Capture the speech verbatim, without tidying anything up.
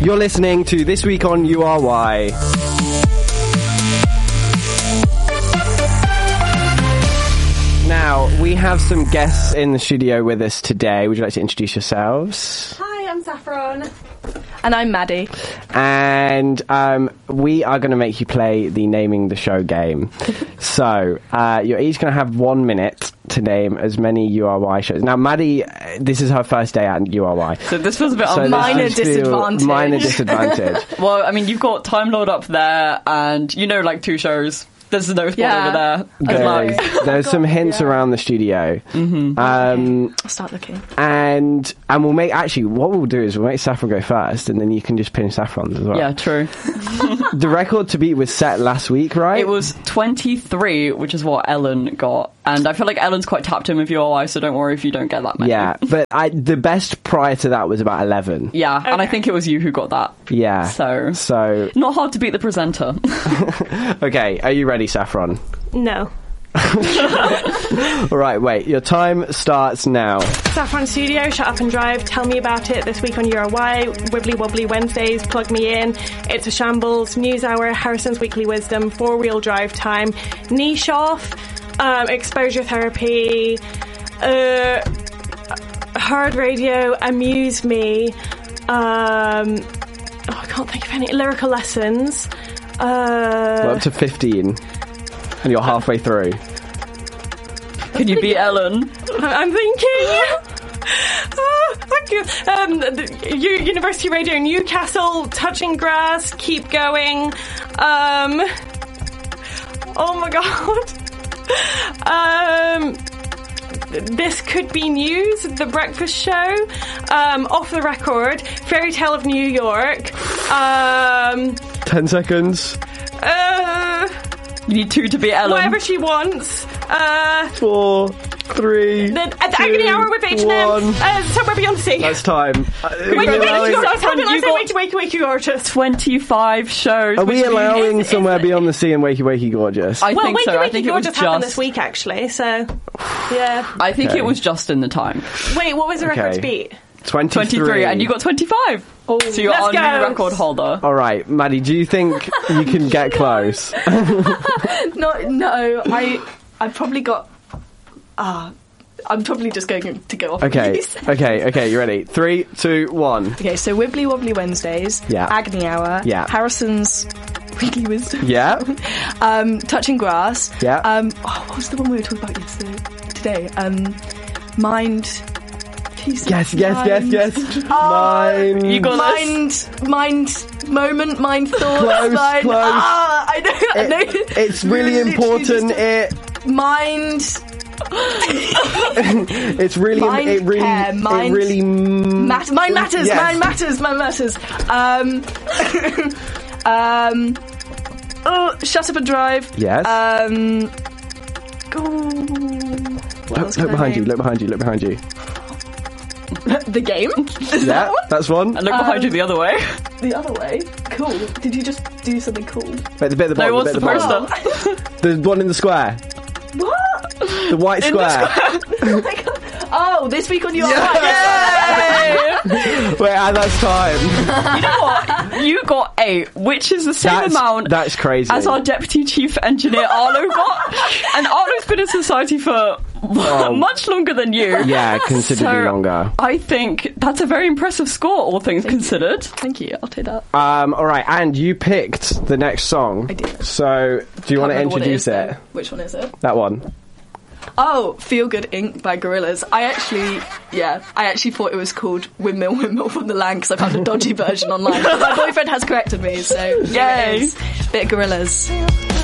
You're listening to This Week on U R Y. Now, we have some guests in the studio with us today. Would you like to introduce yourselves? Hi, I'm Saffron. And I'm Maddie. And um, we are going to make you play the Naming the Show game. So, uh, you're each going to have one minute to name as many U R Y shows. Now, Maddie, this is her first day at U R Y. So this feels a bit So of minor this feels disadvantage. Minor disadvantage. Well, I mean, you've got Time Lord up there, and you know, like two shows. There's no spot Yeah. over there. Good There's, luck. there's some hints yeah. around the studio. Mm-hmm. Um, I'll start looking. and and we'll make, actually, what we'll do is we'll make Saffron go first, and then you can just pin Saffron's as well. Yeah, true. The record to beat was set last week, right? It was twenty-three, which is what Ellen got. And I feel like Ellen's quite tapped in with U R Y, so don't worry if you don't get that many. Yeah, but I, the best prior to that was about eleven. Yeah, and I think it was you who got that. Yeah. So, So, not hard to beat the presenter. okay, are you ready, Saffron? No. All right, wait, your time starts now. Saffron Studio, Shut Up and Drive, Tell Me About It, This Week on U R Y, Wibbly Wobbly Wednesdays, Plug Me In, It's a Shambles, News Hour, Harrison's Weekly Wisdom, Four Wheel Drive Time, Niche Off, um, Exposure Therapy, uh, Hard Radio, Amuse Me, um, oh, I can't think of any, Lyrical Lessons, uh, We're up to fifteen, and you're halfway through. Can you beat Ellen? I'm thinking. Oh, thank you. Um, the U- University Radio Newcastle, Touching Grass, Keep Going. Um, oh my god. Um, This Could Be News, The Breakfast Show, um, Off the Record, Fairy Tale of New York. Um, Ten seconds. uh, You need two to beat Ellen. whatever she wants. Uh, Four, three, the, the two, Agony Hour with H and M. one. Uh, Somewhere Beyond the Sea. That's time. Uh, Wait, wait, wait, allowing- wait, wait, Saffron, wait, you wait, got- wait, wait, wait, you gorgeous. twenty-five shows. Are we which means- allowing is- Somewhere is- Beyond the Sea and Wakey Wakey Gorgeous? I Well, think Wakey so. I Wakey think it was Gorgeous happened just. this week, actually, so, yeah. I think Okay. it was just in the time. Wait, what was the record Okay. to beat? twenty-three. twenty-three, and you got twenty-five. Oh, So you're let's our go. new record holder. All right, Maddie, do you think you can get close? No, no, I, I probably got. Ah, I'm probably just going to go off. Okay, these. okay, okay, you ready? Three, two, one. Okay, so Wibbly Wobbly Wednesdays, Yeah. Agony Hour, Yeah. Harrison's Weekly Wisdom, Yeah? um, Touching Grass. Yeah. Um, oh, what was the one we were talking about yesterday? Today, um, Mind. Peace. Yes, yes, yes, Mind. yes. Oh, Mine. You got Mind, mind, moment, mind thoughts. Close, mind. close. Ah, I know, I know. It- it's really Literally important. just- It. Mind. It's really. Mind it really. care, mind- it really. mm, Mat- mine matters, yes. mine matters, mine matters. Um, um, oh, Shut Up and Drive. Yes. Um, oh, what Look, else look can I behind you. name? Look behind you. Look behind you. The game. Is Yeah, that one? that's one. And look behind you the other way. The other way. Cool. Did you just do something cool? Wait, the bit at the No, bottom. what's the the bit at the bottom. poster? The one in the square. What? The white In the square. Oh my god. Oh, this week on your Yeah. Wait, and that's time. You know what? You got eight, which is the same That's, amount that's crazy. as our deputy chief engineer Arlo got. And Arlo's been in society for much longer than you. Yeah, considerably So, longer. I think that's a very impressive score, all things considered. Thank you. I'll take that. Um, all right, and you picked the next song. I did. So, do you want to Can't remember what introduce is, it? though. Which one is it? That one. Oh, Feel Good Incorporated by Gorillaz. I actually, yeah, I actually thought it was called Windmill Windmill from the Land because I found a dodgy version online. My boyfriend has corrected me, so Yay. here it is. Bit of Gorillaz.